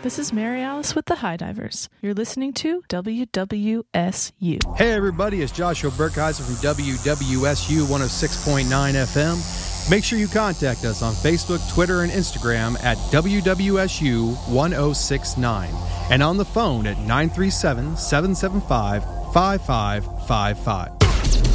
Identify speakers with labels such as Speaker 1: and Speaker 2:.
Speaker 1: This is Mary Alice with the High Divers. You're listening to WWSU.
Speaker 2: Hey everybody, it's Joshua Burkheiser from WWSU 106.9 FM. Make sure you contact us on Facebook, Twitter, and Instagram at WWSU 1069 and on the phone at 937-775-5555.